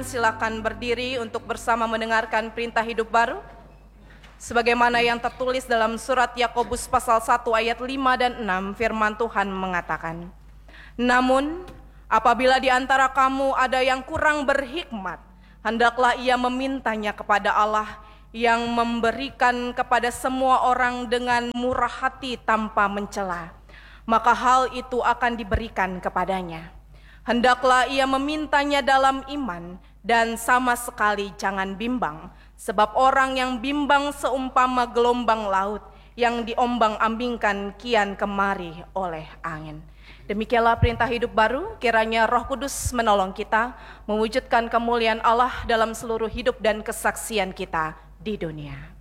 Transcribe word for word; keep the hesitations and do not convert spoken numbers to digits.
Silakan berdiri untuk bersama mendengarkan perintah hidup baru. Sebagaimana yang tertulis dalam surat Yakobus pasal satu ayat lima dan enam, firman Tuhan mengatakan, "Namun, apabila di antara kamu ada yang kurang berhikmat, hendaklah ia memintanya kepada Allah yang memberikan kepada semua orang dengan murah hati tanpa mencela. Maka hal itu akan diberikan kepadanya. Hendaklah ia memintanya dalam iman dan sama sekali jangan bimbang, sebab orang yang bimbang seumpama gelombang laut yang diombang-ambingkan kian kemari oleh angin." Demikianlah perintah hidup baru. Kiranya Roh Kudus menolong kita mewujudkan kemuliaan Allah dalam seluruh hidup dan kesaksian kita di dunia.